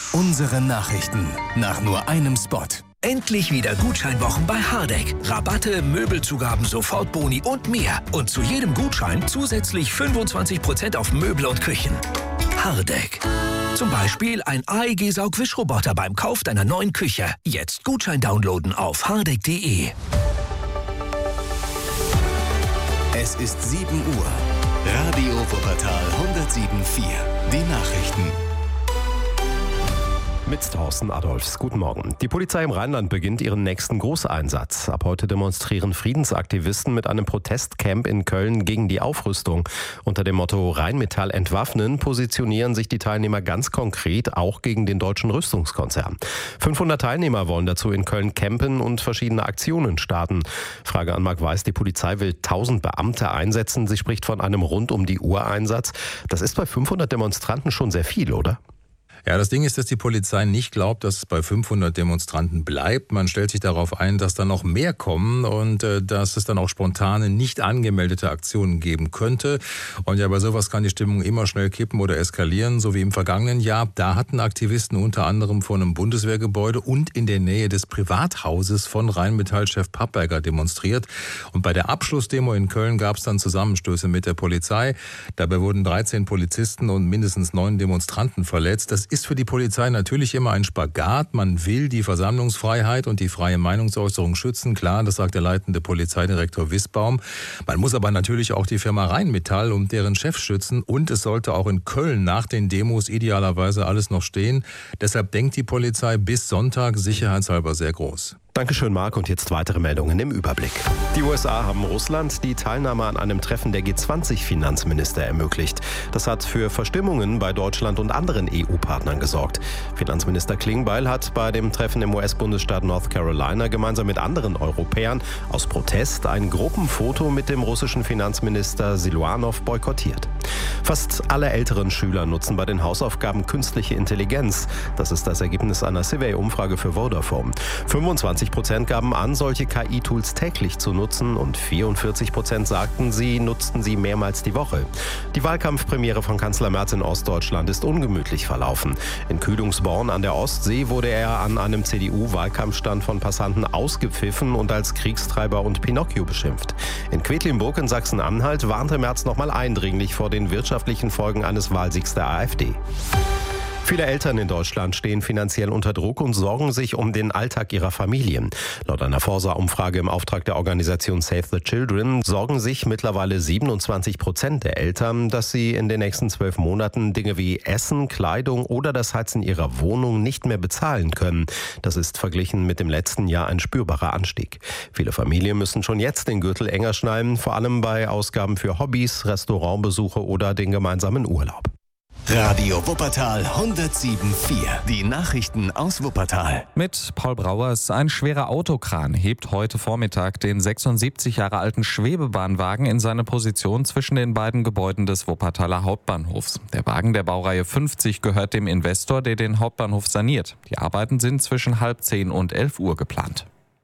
Unsere Nachrichten nach nur einem Spot. Endlich wieder Gutscheinwochen bei Hardegg. Rabatte, Möbelzugaben, Sofortboni und mehr. Und zu jedem Gutschein zusätzlich 25% auf Möbel und Küchen. Hardegg. Zum Beispiel ein AEG-Saugwischroboter beim Kauf deiner neuen Küche. Jetzt Gutschein downloaden auf hardegg.de. Es ist 7 Uhr. Radio Wuppertal 107.4. Die Nachrichten. Mit Thorsten Adolfs. Guten Morgen. Die Polizei im Rheinland beginnt ihren nächsten Großeinsatz. Ab heute demonstrieren Friedensaktivisten mit einem Protestcamp in Köln gegen die Aufrüstung. Unter dem Motto Rheinmetall entwaffnen positionieren sich die Teilnehmer ganz konkret auch gegen den deutschen Rüstungskonzern. 500 Teilnehmer wollen dazu in Köln campen und verschiedene Aktionen starten. Frage an Marc Weiß, die Polizei will 1000 Beamte einsetzen. Sie spricht von einem Rund-um-die-Uhr-Einsatz. Das ist bei 500 Demonstranten schon sehr viel, oder? Ja, das Ding ist, dass die Polizei nicht glaubt, dass es bei 500 Demonstranten bleibt. Man stellt sich darauf ein, dass da noch mehr kommen und dass es dann auch spontane, nicht angemeldete Aktionen geben könnte. Und ja, bei sowas kann die Stimmung immer schnell kippen oder eskalieren, so wie im vergangenen Jahr. Da hatten Aktivisten unter anderem vor einem Bundeswehrgebäude und in der Nähe des Privathauses von Rheinmetall-Chef Papperger demonstriert. Und bei der Abschlussdemo in Köln gab es dann Zusammenstöße mit der Polizei. Dabei wurden 13 Polizisten und mindestens 9 Demonstranten verletzt. Das ist für die Polizei natürlich immer ein Spagat. Man will die Versammlungsfreiheit und die freie Meinungsäußerung schützen. Klar, das sagt der leitende Polizeidirektor Wissbaum. Man muss aber natürlich auch die Firma Rheinmetall und deren Chef schützen. Und es sollte auch in Köln nach den Demos idealerweise alles noch stehen. Deshalb denkt die Polizei bis Sonntag sicherheitshalber sehr groß. Dankeschön, Marc. Und jetzt weitere Meldungen im Überblick. Die USA haben Russland die Teilnahme an einem Treffen der G20-Finanzminister ermöglicht. Das hat für Verstimmungen bei Deutschland und anderen EU-Partnern gesorgt. Finanzminister Klingbeil hat bei dem Treffen im US-Bundesstaat North Carolina gemeinsam mit anderen Europäern aus Protest ein Gruppenfoto mit dem russischen Finanzminister Siluanow boykottiert. Fast alle älteren Schüler nutzen bei den Hausaufgaben künstliche Intelligenz. Das ist das Ergebnis einer Survey-Umfrage für Vodafone. 25% gaben an, solche KI-Tools täglich zu nutzen und 44% sagten, sie nutzten sie mehrmals die Woche. Die Wahlkampfpremiere von Kanzler Merz in Ostdeutschland ist ungemütlich verlaufen. In Kühlungsborn an der Ostsee wurde er an einem CDU-Wahlkampfstand von Passanten ausgepfiffen und als Kriegstreiber und Pinocchio beschimpft. In Quedlinburg in Sachsen-Anhalt warnte Merz nochmal eindringlich vor den wirtschaftlichen Folgen eines Wahlsiegs der AfD. Viele Eltern in Deutschland stehen finanziell unter Druck und sorgen sich um den Alltag ihrer Familien. Laut einer Forsa-Umfrage im Auftrag der Organisation Save the Children sorgen sich mittlerweile 27% der Eltern, dass sie in den nächsten 12 Monaten Dinge wie Essen, Kleidung oder das Heizen ihrer Wohnung nicht mehr bezahlen können. Das ist verglichen mit dem letzten Jahr ein spürbarer Anstieg. Viele Familien müssen schon jetzt den Gürtel enger schnallen, vor allem bei Ausgaben für Hobbys, Restaurantbesuche oder den gemeinsamen Urlaub. Radio Wuppertal 107.4. Die Nachrichten aus Wuppertal. Mit Paul Brauers. Ein schwerer Autokran hebt heute Vormittag den 76 Jahre alten Schwebebahnwagen in seine Position zwischen den beiden Gebäuden des Wuppertaler Hauptbahnhofs. Der Wagen der Baureihe 50 gehört dem Investor, der den Hauptbahnhof saniert. Die Arbeiten sind zwischen 9:30 und 11 Uhr geplant.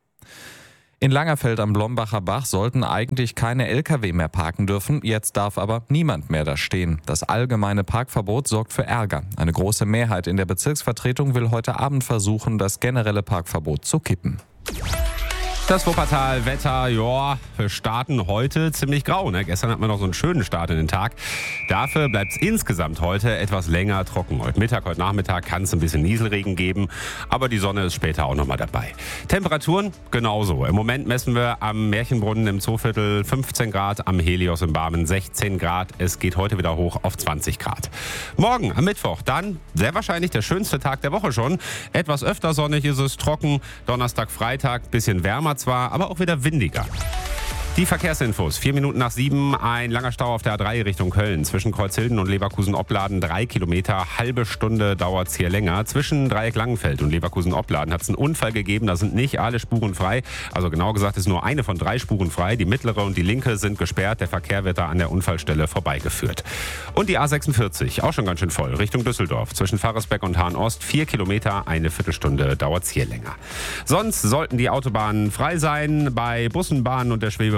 In Langerfeld am Blombacher Bach sollten eigentlich keine Lkw mehr parken dürfen. Jetzt darf aber niemand mehr da stehen. Das allgemeine Parkverbot sorgt für Ärger. Eine große Mehrheit in der Bezirksvertretung will heute Abend versuchen, das generelle Parkverbot zu kippen. Das Wuppertal-Wetter, ja, wir starten heute ziemlich grau. Ne? Gestern hatten wir noch so einen schönen Start in den Tag. Dafür bleibt es insgesamt heute etwas länger trocken. Heute Mittag, heute Nachmittag kann es ein bisschen Nieselregen geben, aber die Sonne ist später auch nochmal dabei. Temperaturen genauso. Im Moment messen wir am Märchenbrunnen im Zooviertel 15 Grad, am Helios in Barmen 16 Grad. Es geht heute wieder hoch auf 20 Grad. Morgen am Mittwoch dann sehr wahrscheinlich der schönste Tag der Woche schon. Etwas öfter sonnig ist es, trocken. Donnerstag, Freitag, bisschen wärmer zwar, aber auch wieder windiger. Die Verkehrsinfos. 4 Minuten nach 7, ein langer Stau auf der A3 Richtung Köln. Zwischen Kreuzhilden und Leverkusen-Opladen 3 Kilometer, halbe Stunde dauert es hier länger. Zwischen Dreieck Langenfeld und Leverkusen-Opladen hat es einen Unfall gegeben. Da sind nicht alle Spuren frei. Also genau gesagt ist nur eine von 3 Spuren frei. Die mittlere und die linke sind gesperrt. Der Verkehr wird da an der Unfallstelle vorbeigeführt. Und die A46, auch schon ganz schön voll, Richtung Düsseldorf. Zwischen Pfarrersbeck und Hahn-Ost 4 Kilometer, eine Viertelstunde dauert es hier länger. Sonst sollten die Autobahnen frei sein. Bei Bussen, Bahnen und der Schwebebahn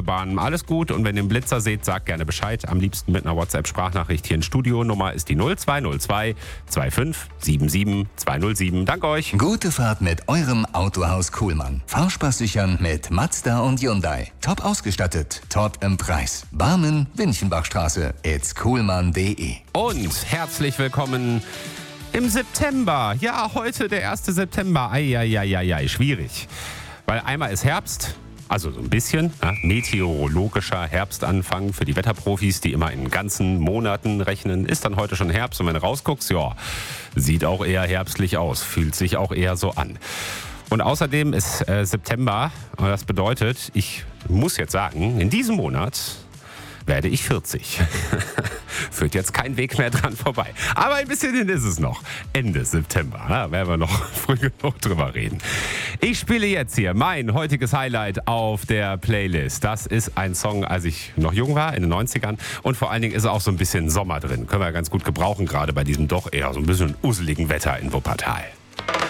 Autobahn alles gut. Und wenn ihr einen Blitzer seht, sagt gerne Bescheid. Am liebsten mit einer WhatsApp-Sprachnachricht hier ins Studio. Nummer ist die 0202 25 77 207. Danke euch. Gute Fahrt mit eurem Autohaus Kuhlmann. Fahrspaß sichern mit Mazda und Hyundai. Top ausgestattet, top im Preis. Barmen, Winchenbachstraße, itskuhlmann.de. Und herzlich willkommen im September. Ja, heute der 1. September. Eieieiei, schwierig. Weil einmal ist Herbst, also so ein bisschen, ja, meteorologischer Herbstanfang für die Wetterprofis, die immer in ganzen Monaten rechnen. Ist dann heute schon Herbst und wenn du rausguckst, ja, sieht auch eher herbstlich aus, fühlt sich auch eher so an. Und außerdem ist September, und das bedeutet, ich muss jetzt sagen, in diesem Monat werde ich 40. Führt jetzt kein Weg mehr dran vorbei. Aber ein bisschen hin ist es noch. Ende September. Da werden wir noch früh genug drüber reden. Ich spiele jetzt hier mein heutiges Highlight auf der Playlist. Das ist ein Song, als ich noch jung war, in den 90ern. Und vor allen Dingen ist auch so ein bisschen Sommer drin. Können wir ganz gut gebrauchen, gerade bei diesem doch eher so ein bisschen useligen Wetter in Wuppertal.